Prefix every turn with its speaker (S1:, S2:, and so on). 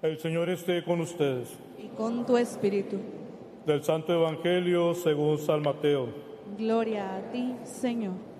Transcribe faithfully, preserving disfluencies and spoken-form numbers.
S1: El Señor esté con ustedes.
S2: Y con tu espíritu.
S1: Del Santo Evangelio según San Mateo.
S2: Gloria a ti, Señor.